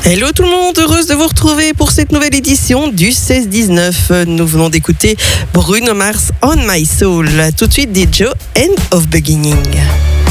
Hello tout le monde, heureuse de vous retrouver pour cette nouvelle édition du 16-19. Nous venons d'écouter Bruno Mars, On My Soul. Tout de suite des Joe, End of Beginning.